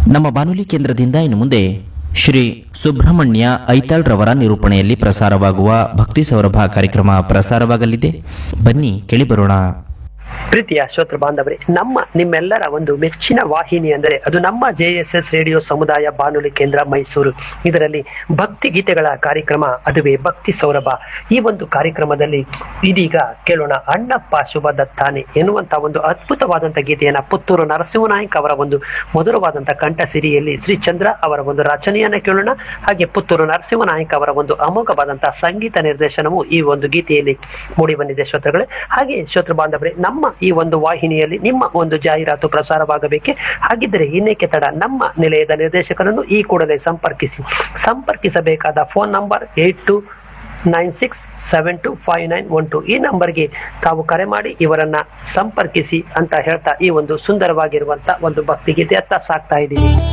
ನಮ್ಮ ಬಾನುಲಿ ಕೇಂದ್ರದಿಂದ ಇನ್ನು ಮುಂದೆ ಶ್ರೀ ಸುಬ್ರಹ್ಮಣ್ಯ ಐತಾಳ್ ರವರ ನಿರೂಪಣೆಯಲ್ಲಿ ಪ್ರಸಾರವಾಗುವ ಭಕ್ತಿ ಸೌರಭ ಕಾರ್ಯಕ್ರಮ ಪ್ರಸಾರವಾಗಲಿದೆ. ಬನ್ನಿ ಕೇಳಿಬರೋಣ. ಪ್ರೀತಿಯ ಶ್ರೋತೃ ಬಾಂಧವರೇ, ನಿಮ್ಮೆಲ್ಲರ ಒಂದು ಮೆಚ್ಚಿನ ವಾಹಿನಿ ಅಂದರೆ ಅದು ನಮ್ಮ JSS ರೇಡಿಯೋ ಸಮುದಾಯ ಬಾನುಲಿ ಕೇಂದ್ರ ಮೈಸೂರು. ಇದರಲ್ಲಿ ಭಕ್ತಿ ಗೀತೆಗಳ ಕಾರ್ಯಕ್ರಮ, ಅದುವೇ ಭಕ್ತಿ ಸೌರಭ. ಈ ಒಂದು ಕಾರ್ಯಕ್ರಮದಲ್ಲಿ ಇದೀಗ ಕೇಳೋಣ ಅಣ್ಣಪ್ಪ ಶುಭ ದತ್ತಾನೆ ಎನ್ನುವಂತಹ ಒಂದು ಅದ್ಭುತವಾದಂತಹ ಗೀತೆಯನ್ನ ಪುತ್ತೂರು ನರಸಿಂಹನಾಯಕ್ ಅವರ ಒಂದು ಮಧುರವಾದಂತಹ ಕಂಠ ಸಿರಿಯಲ್ಲಿ ಶ್ರೀಚಂದ್ರ ಅವರ ಒಂದು ರಚನೆಯನ್ನ ಕೇಳೋಣ. ಹಾಗೆ ಪುತ್ತೂರು ನರಸಿಂಹನಾಯಕ್ ಅವರ ಒಂದು ಅಮೋಘವಾದಂತಹ ಸಂಗೀತ ನಿರ್ದೇಶನವು ಈ ಒಂದು ಗೀತೆಯಲ್ಲಿ ಮೂಡಿ ಬಂದಿದೆ ಶ್ರೋತೃಗಳೇ. ಹಾಗೆ ಶ್ರೋತೃ ಬಾಂಧವರೇ, ನಮ್ಮ ಈ ಒಂದು ವಾಹಿನಿಯಲ್ಲಿ ನಿಮ್ಮ ಒಂದು ಜಾಹೀರಾತು ಪ್ರಸಾರವಾಗಬೇಕೆ? ಹಾಗಿದ್ದರೆ ಇನ್ನೇಕೆ ತಡ, ನಮ್ಮ ನಿಲಯದ ನಿರ್ದೇಶಕರನ್ನು ಈ ಕೂಡಲೇ ಸಂಪರ್ಕಿಸಬೇಕಾದ ಫೋನ್ ನಂಬರ್ 8296725912. ಈ ನಂಬರ್ಗೆ ತಾವು ಕರೆ ಮಾಡಿ ಇವರನ್ನ ಸಂಪರ್ಕಿಸಿ ಅಂತ ಹೇಳ್ತಾ ಈ ಒಂದು ಸುಂದರವಾಗಿರುವಂತ ಒಂದು ಭಕ್ತಿಗೀತೆ ಅತ್ತ ಸಾಕ್ತಾ ಇದ್ದೀವಿ.